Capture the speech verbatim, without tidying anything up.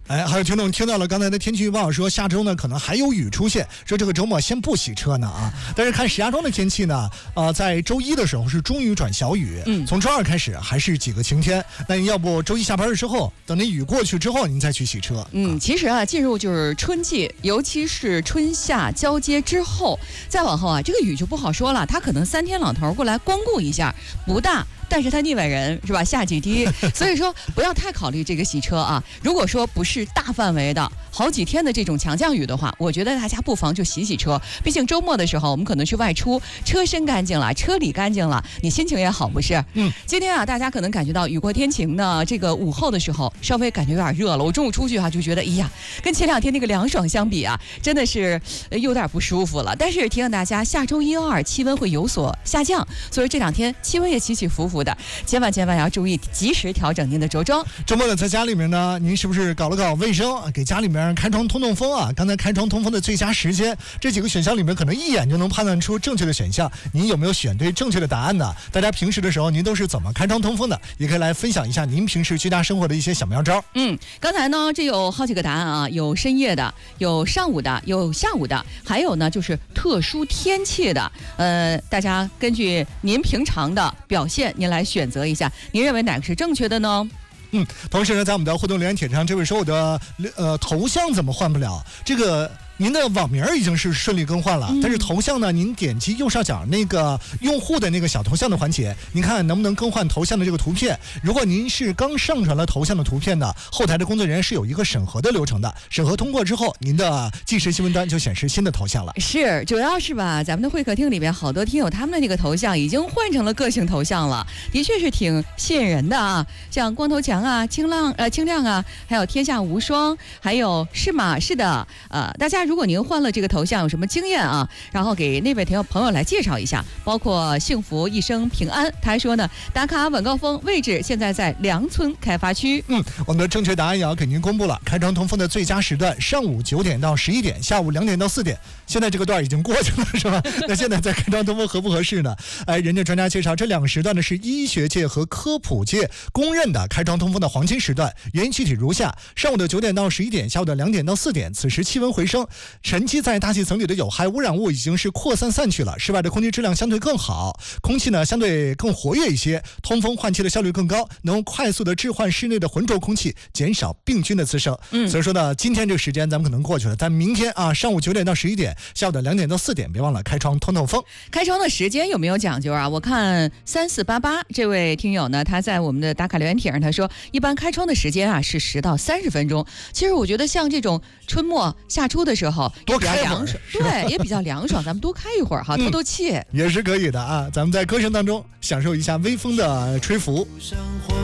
哎，还有听众听到了刚才的天气预报，说下周呢可能还有雨出现，说这个周末先不洗车呢啊。但是看石家庄的天气呢，呃，在周一的时候是中雨转小雨，嗯，从周二开始还是几个晴天。那要不周一下班的时候，等那雨过去之后，您再去洗车。 嗯，其实啊，进入就是春季，尤其是春夏交接之后，再往后啊，这个雨就不好说了，它可能三天两头过来光顾一下，不大。但是它腻歪人是吧？下几滴，所以说不要太考虑这个洗车啊。如果说不是大范围的好几天的这种强降雨的话，我觉得大家不妨就洗洗车。毕竟周末的时候我们可能去外出，车身干净了，车里干净了，你心情也好，不是？嗯。今天啊，大家可能感觉到雨过天晴呢，这个午后的时候稍微感觉有点热了。我中午出去啊，就觉得哎呀，跟前两天那个凉爽相比啊，真的是有点不舒服了。但是提醒大家，下周一二气温会有所下降，所以这两天气温也起起伏伏的，千万千万要注意及时调整您的着装。 周末呢，在家里面呢，您是不是搞了搞卫生，给家里面开窗通通风啊？刚才开窗通风的最佳时间，这几个选项里面可能一眼就能判断出正确的选项，您有没有选对正确的答案呢？大家平时的时候您都是怎么开窗通风的？也可以来分享一下您平时居家生活的一些小妙招。 嗯，刚才呢，这有好几个答案啊，有深夜的，有上午的，有下午的，还有呢就是特殊天气的。呃，大家根据您平常的表现，您来选择一下，您认为哪个是正确的呢？ 嗯，同时呢，在我们的互动留言帖上，这位说我的呃头像怎么换不了？这个您的网名已经是顺利更换了，嗯、但是头像呢，您点击右上角那个用户的那个小头像的环节，您看能不能更换头像的这个图片？如果您是刚上传了头像的图片呢，后台的工作人员是有一个审核的流程的，审核通过之后，您的即时新闻端就显示新的头像了。 是，主要是吧，咱们的会客厅里边好多听友他们的那个头像已经换成了个性头像了，的确是挺吸引人的啊，像光头强啊、清亮呃清亮啊，还有天下无双，还有是马是的，呃，大家如果您换了这个头像有什么经验啊，然后给那位朋友朋友来介绍一下，包括幸福一生平安。他还说呢，打卡晚高峰位置现在在梁村开发区。 嗯，我们的正确答案也要给您公布了，开窗通风的最佳时段上午九点到十一点，下午两点到四点。现在这个段已经过去了，是吧？那现在在开窗通风合不合适呢？哎，人家专家介绍，这两个时段呢是医学界和科普界公认的开窗通风的黄金时段。原因具体如下：上午的九点到十一点，下午的两点到四点，此时气温回升，沉积在大气层里的有害污染物已经是扩散散去了，室外的空气质量相对更好，空气呢相对更活跃一些，通风换气的效率更高，能快速的置换室内的浑浊空气，减少病菌的滋生。嗯，所以说呢，今天这个时间咱们可能过去了，但明天啊，上午九点到十一点，下午的两点到四点，别忘了开窗通通风。 开窗的时间有没有讲究啊？我看三四八八这位听友呢，他在我们的打卡留言帖上他说，一般开窗的时间啊是十到三十分钟。其实我觉得像这种春末夏初的时候多开会儿， 对，也比较凉爽，咱们多开一会儿哈，透透气、 嗯、也是可以的啊。咱们在歌声当中享受一下微风的吹拂。